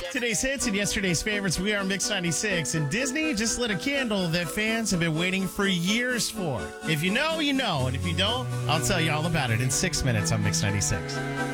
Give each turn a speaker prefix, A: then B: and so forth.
A: Today's hits and yesterday's favorites. We are Mix 96, and Disney just lit a candle that fans have been waiting for years for. If you know, you know, and if you don't, I'll tell you all about it in 6 minutes on Mix 96.